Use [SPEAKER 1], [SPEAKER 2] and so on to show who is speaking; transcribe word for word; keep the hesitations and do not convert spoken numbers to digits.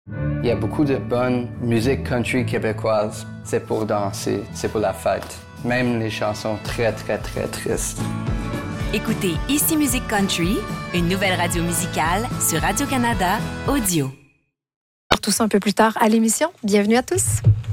[SPEAKER 1] Il y a beaucoup de bonne musique country québécoise. C'est pour danser, c'est pour la fête. Même les chansons très, très, très tristes.
[SPEAKER 2] Écoutez Ici Musique Country, une nouvelle radio musicale sur Radio-Canada Audio.
[SPEAKER 3] Tout ça un peu plus tard à l'émission. Bienvenue à tous.